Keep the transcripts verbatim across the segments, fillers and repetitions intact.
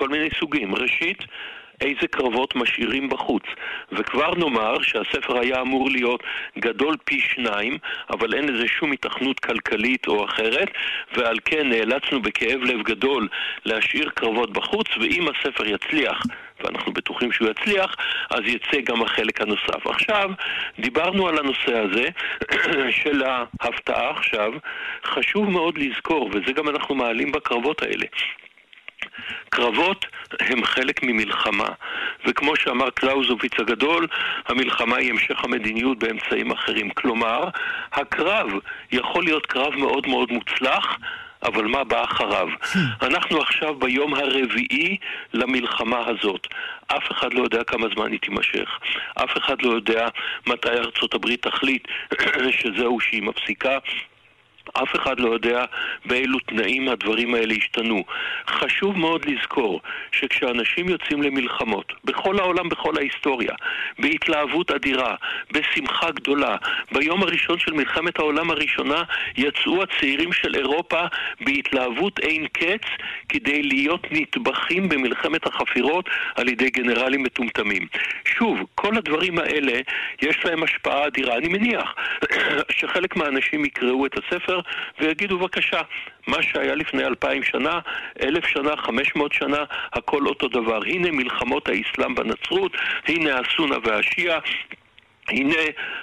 מכל מיני סוגים. ראשית, איזה קרבות משאירים בחוץ. וכבר נאמר שהספר היה אמור להיות גדול פי שניים, אבל אין לזה שום התכנות כלכלית או אחרת, ועל כן נאלצנו בכאב לב גדול להשאיר קרבות בחוץ, ואם הספר יצליח, ואנחנו בטוחים שהוא יצליח, אז יצא גם החלק הנוסף. עכשיו, דיברנו על הנושא הזה של ההפתעה עכשיו. חשוב מאוד לזכור, וזה גם אנחנו מעלים בקרבות האלה. קרבות הם חלק ממלחמה, וכמו שאמר קלאוזוביץ הגדול, המלחמה היא המשך המדיניות באמצעים אחרים. כלומר, הקרב יכול להיות קרב מאוד מאוד מוצלח, אבל מה בא אחריו? אנחנו עכשיו ביום הרביעי למלחמה הזאת. אף אחד לא יודע כמה זמן היא תימשך. אף אחד לא יודע מתי ארצות הברית תחליט שזהו שהיא מפסיקה. אף אחד לא יודע באילו תנאים הדברים האלה השתנו. חשוב מאוד לזכור שכשאנשים יוצאים למלחמות, בכל העולם, בכל ההיסטוריה, בהתלהבות אדירה, בשמחה גדולה, ביום הראשון של מלחמת העולם הראשונה, יצאו הצעירים של אירופה בהתלהבות אין קץ, כדי להיות נטבחים במלחמת החפירות על ידי גנרלים מטומטמים. שוב, כל הדברים האלה יש להם השפעה אדירה. אני מניח שחלק מהאנשים יקראו את הספר ויגידו בבקשה, מה שהיה לפני אלפיים שנה, אלף שנה, חמש מאות שנה, הכל אותו דבר. הנה מלחמות האסלאם בנצרות, הנה הסונה והשיעה, הנה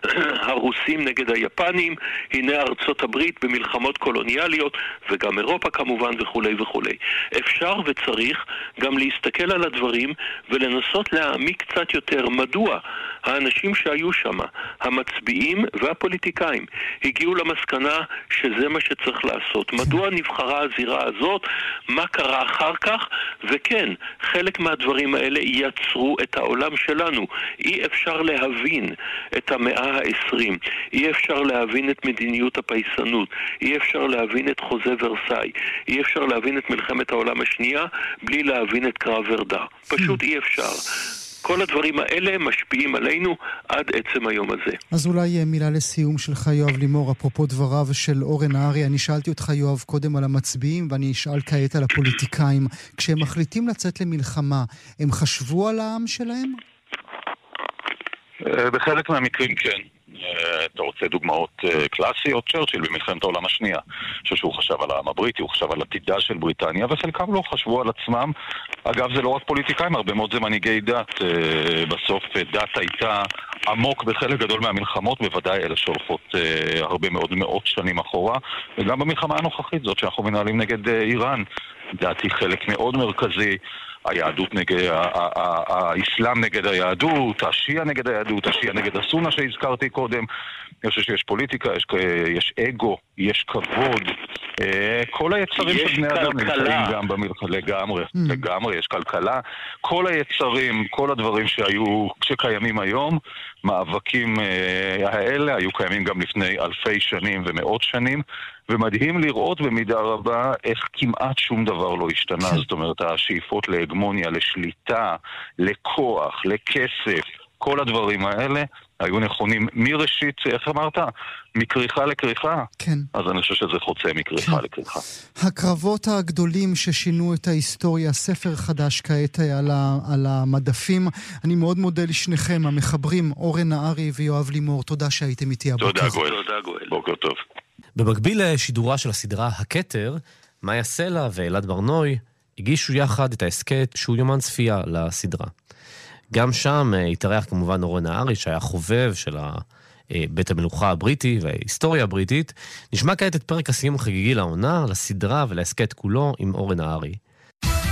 הרוסים נגד היפנים, הנה ארצות הברית במלחמות קולוניאליות, וגם אירופה כמובן וכו' וכו'. אפשר וצריך גם להסתכל על הדברים ולנסות להעמיק קצת יותר מדוע האנשים שהיו שם, המצביעים והפוליטיקאים, הגיעו למסקנה שזה מה שצריך לעשות. מדוע נבחרה הזירה הזאת, מה קרה אחר כך, וכן, חלק מהדברים האלה יצרו את העולם שלנו. אי אפשר להבין את המאה העשרים, אי אפשר להבין את מדיניות הפייסנות, אי אפשר להבין את חוזה ורסאי, אי אפשר להבין את מלחמת העולם השנייה בלי להבין את קרב ורדה. פשוט אי אפשר. כל הדברים האלה משפיעים עלינו עד עצם היום הזה. אז אולי מילה לסיום שלך, יואב לימור, אפרופו דבריו של אורן נהרי. אני שאלתי אותך, יואב, קודם על המצביעים, ואני אשאל כעת על הפוליטיקאים. כשהם מחליטים לצאת למלחמה, הם חשבו על העם שלהם? בחלק מהמקרים כן. אתה רוצה דוגמאות קלאסיות? צ'רצ'יל במלחמת העולם השנייה. אני חושב שהוא חשב על העם הבריטי, הוא חשב על עתידה של בריטניה, וחלקם לא חשבו על עצמם. אגב, זה לא רק פוליטיקאים, הרבה מאוד זה מנהיגי דת. בסוף דת הייתה עמוק בחלק גדול מהמלחמות, בוודאי אלה שהולכות הרבה מאוד מאות שנים אחורה, וגם במלחמה הנוכחית, זאת שאנחנו מנהלים נגד איראן. דת היא חלק מאוד מרכזי. היהדות נגד, האסלאם נגד היהדות, השיעה נגד היהדות, השיעה נגד הסונה שהזכרתי קודם. אני חושב שיש פוליטיקה, יש, יש אגו, יש כבוד, כל היצרים של בני אדם נמצאים גם במלחמה, לגמרי, mm. לגמרי, יש כלכלה, כל היצרים, כל הדברים שהיו, שקיימים היום, מאבקים האלה היו קיימים גם לפני אלפי שנים ומאות שנים, ומדהים לראות במידה רבה איך כמעט שום דבר לא השתנה. זאת אומרת, השאיפות להגמוניה, לשליטה, לכוח, לכסף, כל הדברים האלה היו נכונים מראשית, איך אמרת? מקריחה לקריחה. כן. אז אני חושב שזה חוצה מקריחה כן. לקריחה. הקרבות הגדולים ששינו את ההיסטוריה, ספר חדש כעת על, ה, על המדפים. אני מאוד מודה לשניכם, המחברים אורן נהרי ויואב לימור. תודה שהייתם איתי הבוקר. תודה גואל. תודה גואל. בוקר טוב. במקביל לשידורה של הסדרה הכתר, מאיה סלע ואלעד ברנוי הגישו יחד את העסקת שהוא יומן צפייה לסדרה. גם שם התארח כמובן אורן נהרי, שהיה חובב של בית המלוכה הבריטי וההיסטוריה הבריטית. נשמע כעת את פרק הסיום החגיגי לעונה, לסדרה ולעסקת כולו עם אורן נהרי.